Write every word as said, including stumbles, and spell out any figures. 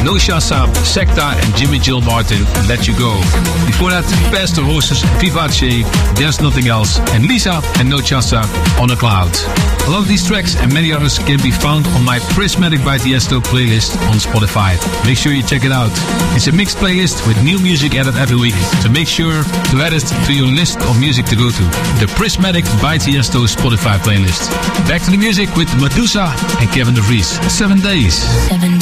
No Shasa, Secta and Jimmy Jill Martin, Let You Go. Before that, Pastor Horses, Vivace, There's Nothing Else, and Lisa and No Shasa, On a Cloud. A lot of these tracks and many others can be found on my Prismatic by Tiesto playlist on Spotify. Make sure you check it out. It's a mixed playlist with new music added every week, so make sure to add it to your list of music to go to. The Prismatic by Tiesto Spotify playlist. Back to the music with Medusa and Kevin De Vries. Seven days. Seven